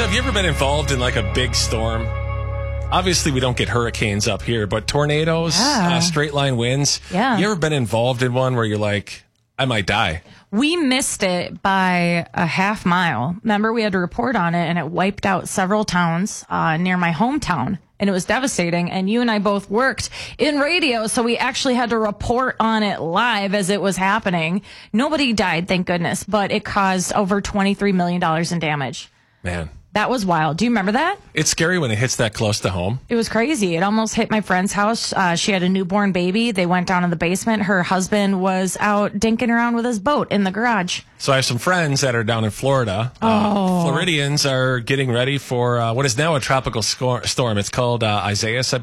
So have you ever been involved in like a big storm? Obviously, we don't get hurricanes up here, but tornadoes, straight line winds. Yeah. You ever been involved in one where you're like, I might die? We missed it by a half mile. Remember, we had to report on it, and it wiped out several towns near my hometown, and it was devastating. And you and I both worked in radio, so we actually had to report on it live as it was happening. Nobody died, thank goodness, but it caused over $23 million in damage. Man. That was wild. Do you remember that? It's scary when it hits that close to home. It was crazy. It almost hit my friend's house. She had a newborn baby. They went down in the basement. Her husband was out dinking around with his boat in the garage. So I have some friends that are down in Florida. Floridians are getting ready for what is now a tropical storm. It's called Isaias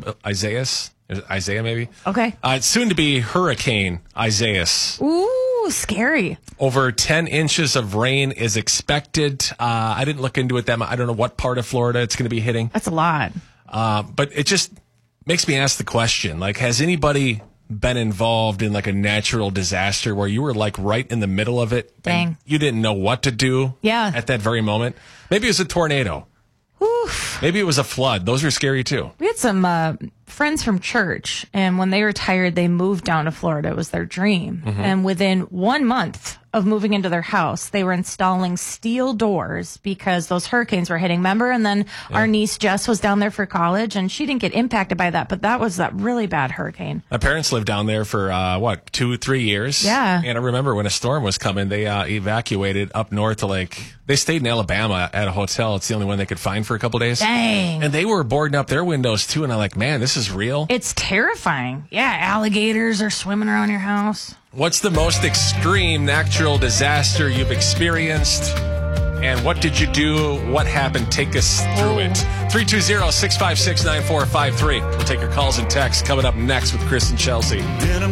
maybe? Okay. It's soon to be Hurricane Isaias. Ooh, scary. Over 10 inches of rain is expected. I didn't look into it that much. I don't know what part of Florida it's going to be hitting. That's a lot. But it just makes me ask the question, like, has anybody been involved in like a natural disaster where you were like right in the middle of it? Dang. And you didn't know what to do at that very moment? Maybe it was a tornado. Oof. Maybe it was a flood. Those are scary too. We had some friends from church, and when they retired, they moved down to Florida. It was their dream. Mm-hmm. And within 1 month of moving into their house, they were installing steel doors because those hurricanes were hitting. Remember? And then our niece Jess was down there for college, and she didn't get impacted by that, but that was that really bad hurricane. My parents lived down there for 2-3 years. Yeah. And I remember when a storm was coming, they evacuated up north to they stayed in Alabama at a hotel. It's the only one they could find for a couple days. Dang. And they were boarding up their windows too. And I'm like, man, this is real. It's terrifying. Yeah, alligators are swimming around your house. What's the most extreme natural disaster you've experienced? And what did you do? What happened? Take us through it. 320-656-9453. We'll take your calls and texts coming up next with Chris and Chelsea.